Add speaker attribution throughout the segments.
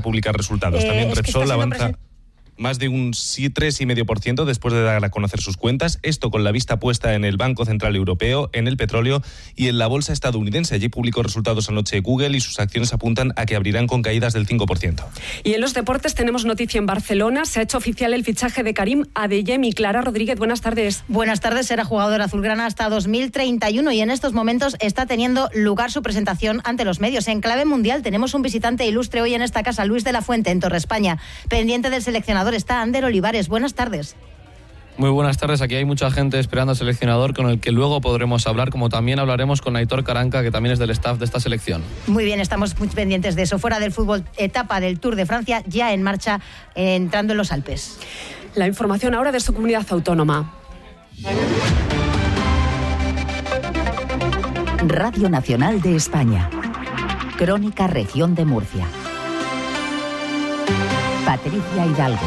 Speaker 1: publicar resultados. También Repsol avanza más de un 3,5% después de dar a conocer sus cuentas. Esto con la vista puesta en el Banco Central Europeo, en el petróleo y en la bolsa estadounidense. Allí publicó resultados anoche Google y sus acciones apuntan a que abrirán con caídas del 5%.
Speaker 2: Y en los deportes tenemos noticia en Barcelona. Se ha hecho oficial el fichaje de Karim Adeyemi. Clara Rodríguez, buenas tardes.
Speaker 3: Buenas tardes, será jugador azulgrana hasta 2031 y en estos momentos está teniendo lugar su presentación ante los medios. En clave mundial tenemos un visitante ilustre hoy en esta casa, Luis de la Fuente, en Torre España. Pendiente del seleccionador está Ander Olivares. Buenas tardes.
Speaker 4: Muy buenas tardes, aquí hay mucha gente esperando al seleccionador con el que luego podremos hablar, como también hablaremos con Aitor Caranca, que también es del staff de esta selección.
Speaker 3: Muy bien, estamos muy pendientes de eso. Fuera del fútbol, etapa del Tour de Francia ya en marcha, entrando en los Alpes.
Speaker 2: La información ahora de su comunidad autónoma.
Speaker 5: Radio Nacional de España. Crónica Región de Murcia. Patricia Hidalgo.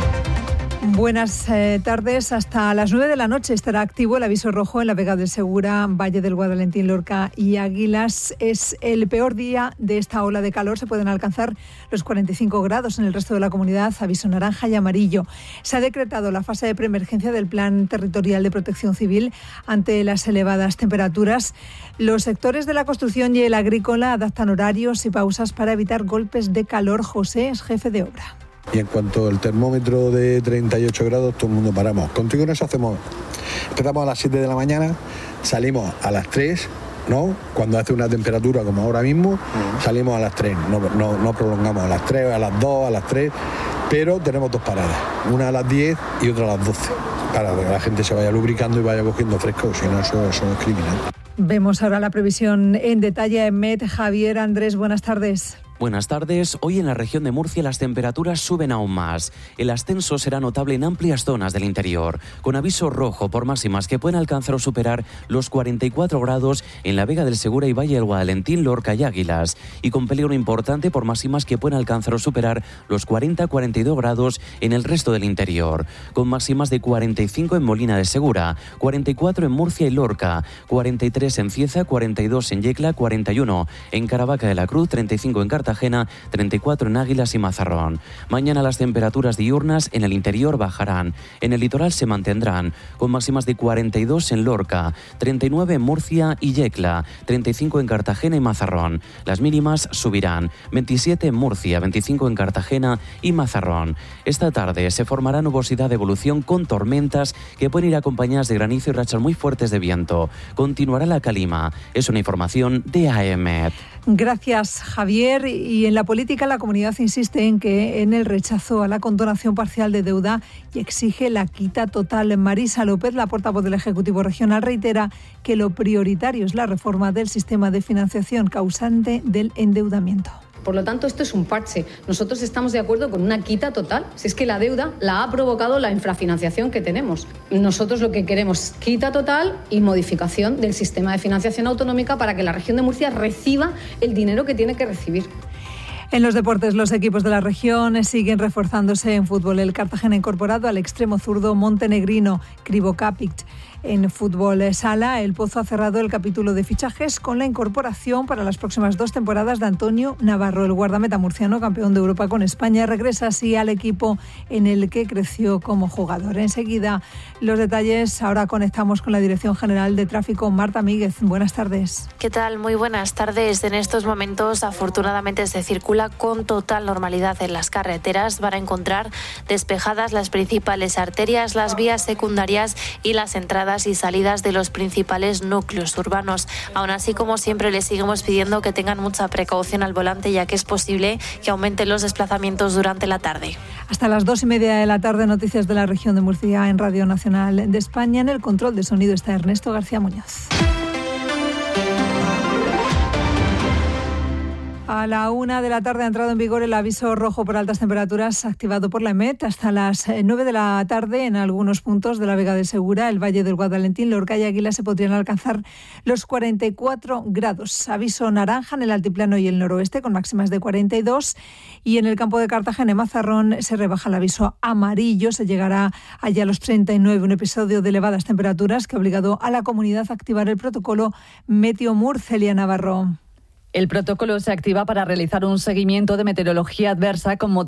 Speaker 6: Buenas tardes. Hasta las 9 de la noche estará activo el aviso rojo en la Vega del Segura, Valle del Guadalentín, Lorca y Águilas. Es el peor día de esta ola de calor. Se pueden alcanzar los 45 grados en el resto de la comunidad. Aviso naranja y amarillo. Se ha decretado la fase de preemergencia del Plan Territorial de Protección Civil ante las elevadas temperaturas. Los sectores de la construcción y el agrícola adaptan horarios y pausas para evitar golpes de calor. José es jefe de obra.
Speaker 7: Y en cuanto al termómetro de 38 grados, todo el mundo paramos. Contigo en eso empezamos a las 7 de la mañana, salimos a las 3, ¿no? Cuando hace una temperatura como ahora mismo, salimos a las 3, no prolongamos a las 3, a las 2, a las 3, pero tenemos dos paradas, una a las 10 y otra a las 12, para que la gente se vaya lubricando y vaya cogiendo fresco, si no eso es criminal.
Speaker 6: Vemos ahora la previsión en detalle en MET. Javier Andrés, buenas tardes.
Speaker 8: Buenas tardes. Hoy en la región de Murcia las temperaturas suben aún más. El ascenso será notable en amplias zonas del interior, con aviso rojo por máximas que pueden alcanzar o superar los 44 grados en la Vega del Segura y Valle del Guadalentín, Lorca y Águilas, y con peligro importante por máximas que pueden alcanzar o superar los 40-42 grados en el resto del interior, con máximas de 45 en Molina de Segura, 44 en Murcia y Lorca, 43 en Cieza, 42 en Yecla, 41 en Caravaca de la Cruz, 35 en Cartagena, 34 en Águilas y Mazarrón. Mañana las temperaturas diurnas en el interior bajarán. En el litoral se mantendrán, con máximas de 42 en Lorca, 39 en Murcia y Yecla, 35 en Cartagena y Mazarrón. Las mínimas subirán, 27 en Murcia, 25 en Cartagena y Mazarrón. Esta tarde se formará nubosidad de evolución con tormentas que pueden ir acompañadas de granizo y rachas muy fuertes de viento. Continuará la calima. Es una información de AEMET.
Speaker 6: Gracias, Javier. Y en la política, la comunidad insiste en el rechazo a la condonación parcial de deuda y exige la quita total. Marisa López, la portavoz del Ejecutivo Regional, reitera que lo prioritario es la reforma del sistema de financiación causante del endeudamiento.
Speaker 9: Por lo tanto, esto es un parche. Nosotros estamos de acuerdo con una quita total. Si es que la deuda la ha provocado la infrafinanciación que tenemos. Nosotros lo que queremos es quita total y modificación del sistema de financiación autonómica para que la región de Murcia reciba el dinero que tiene que recibir.
Speaker 6: En los deportes, los equipos de la región siguen reforzándose en fútbol. El Cartagena ha incorporado al extremo zurdo montenegrino Krivo Kapic. En fútbol sala, el Pozo ha cerrado el capítulo de fichajes con la incorporación para las próximas 2 temporadas de Antonio Navarro. El guardameta murciano, campeón de Europa con España, regresa así al equipo en el que creció como jugador. Enseguida, los detalles. Ahora conectamos con la Dirección General de Tráfico, Marta Míguez. Buenas tardes.
Speaker 10: ¿Qué tal? Muy buenas tardes. En estos momentos, afortunadamente, se circula con total normalidad en las carreteras. Van a encontrar despejadas las principales arterias, las vías secundarias y las entradas y salidas de los principales núcleos urbanos. Aún así, como siempre, les seguimos pidiendo que tengan mucha precaución al volante, ya que es posible que aumenten los desplazamientos durante la tarde.
Speaker 6: Hasta las 2:30 de la tarde, noticias de la región de Murcia en Radio Nacional de España. En el control de sonido está Ernesto García Muñoz. A la 1 de la tarde ha entrado en vigor el aviso rojo por altas temperaturas activado por la EMET. Hasta las 9 de la tarde, en algunos puntos de la Vega del Segura, el Valle del Guadalentín, Lorca y Águilas se podrían alcanzar los 44 grados. Aviso naranja en el altiplano y el noroeste, con máximas de 42. Y en el campo de Cartagena y Mazarrón se rebaja el aviso amarillo. Se llegará allá a los 39, un episodio de elevadas temperaturas que ha obligado a la comunidad a activar el protocolo Meteomur. Celia Navarro.
Speaker 11: El protocolo se activa para realizar un seguimiento de meteorología adversa con motivo